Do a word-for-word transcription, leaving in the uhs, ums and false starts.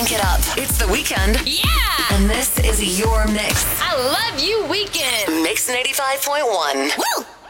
crank it up. It's the weekend. Yeah! And this is your mix. I love you, weekend. Mix eighty-five point one. Woo!